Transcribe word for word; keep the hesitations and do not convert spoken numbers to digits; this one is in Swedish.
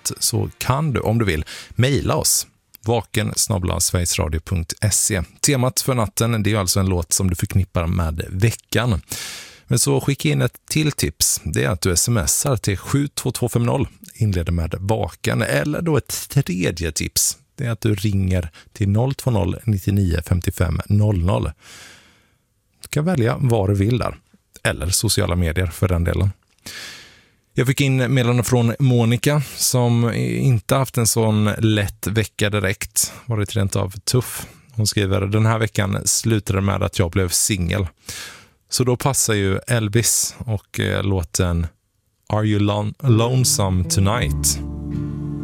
temat så kan du, om du vill, mejla oss. vaken snabel-a sverigesradio punkt se. Temat för natten, det är alltså en låt som du förknippar med veckan. Men så skicka in ett till tips. Det är att du smsar till sju två två fem noll, inleder med vaken. Eller då ett tredje tips. Det är att du ringer till noll två noll nittionio femtiofem noll noll. Du kan välja vad du vill där. Eller sociala medier för den delen. Jag fick in meddelande från Monica som inte haft en sån lätt vecka direkt. Varit rent av tuff. Hon skriver: den här veckan slutade med att jag blev singel. Så då passar ju Elvis och eh, låten Are You Lon- Lonesome Tonight?